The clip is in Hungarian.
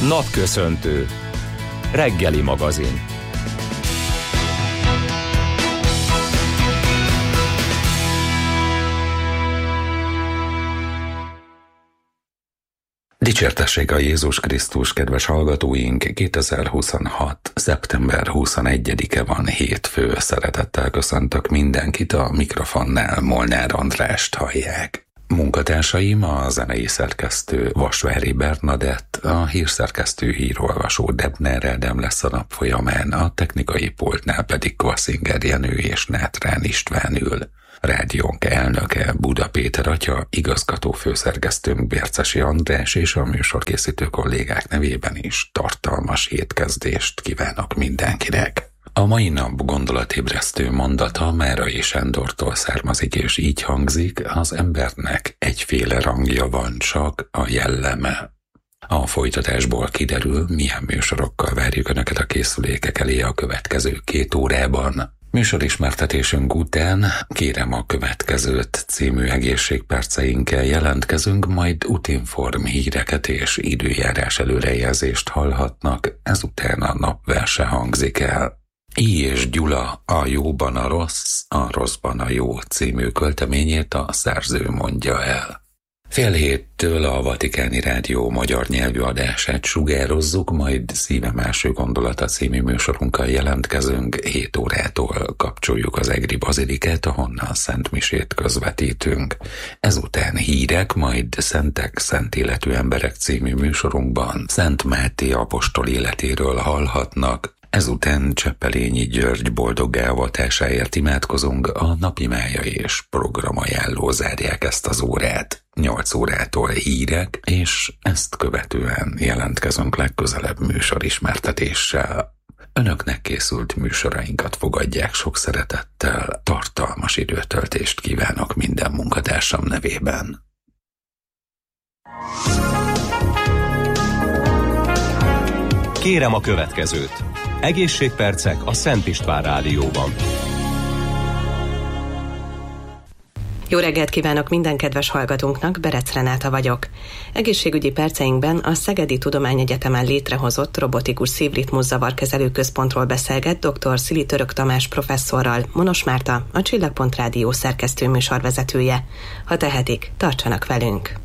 Napköszöntő. Reggeli magazin. Dicsértessék a Jézus Krisztus, kedves hallgatóink! 2026. szeptember 21-e van, hétfő. Szeretettel köszöntök mindenkit, a mikrofonnál Molnár Andrást hallják. Munkatársaim a zenei szerkesztő Vasvári Bernadett, a hírszerkesztő hírolvasó Debner Ádám lesz a nap folyamán, a technikai pultnál pedig Kvaszinger Jenő és Nátrán István ül. Rádiónk elnöke Buda Péter atya, igazgató főszerkesztőnk Bércesi András és a műsorkészítő kollégák nevében is tartalmas hétkezdést kívánok mindenkinek. A mai nap gondolatébresztő mondata Márai Sándortól származik, és így hangzik: az embernek egyféle rangja van, csak a jelleme. A folytatásból kiderül, milyen műsorokkal várjuk Önöket a készülékek elé a következő 2 órában. Műsorismertetésünk után Kérem a következőt című egészségperceinkkel jelentkezünk, majd útinform híreket és időjárás előrejelzést hallhatnak, ezután a napverse hangzik el. I. és Gyula a jóban a rossz, a rosszban a jó című költeményét a szerző mondja el. 6:30 a Vatikáni Rádió magyar nyelvű adását sugározzuk, majd Szívem első gondolata című műsorunkkal jelentkezünk. 7 órától kapcsoljuk az egri bazilikát, ahonnan szentmisét közvetítünk. Ezután hírek, majd Szentek, szent életű emberek című műsorunkban Szent Máté apostol életéről hallhatnak. Ezután Cseppelényi György boldoggá avatásáért imádkozunk, a napimája és programajánló zárják ezt az órát. 8 órától hírek, és ezt követően jelentkezünk legközelebb műsorismertetéssel. Önöknek készült műsorainkat fogadják sok szeretettel, tartalmas időtöltést kívánok minden munkatársam nevében. Kérem a következőt. Egészségpercek a Szent István Rádióban. Jó reggelt kívánok minden kedves hallgatónknak, Berec Renáta vagyok. Egészségügyi perceinkben a Szegedi Tudományegyetemen létrehozott robotikus szívritmuszavarkezelő központról beszélget dr. Szili Török Tamás professzorral, Monos Márta, a Csillagpont Rádió szerkesztő műsorvezetője. Ha tehetik, tartsanak velünk!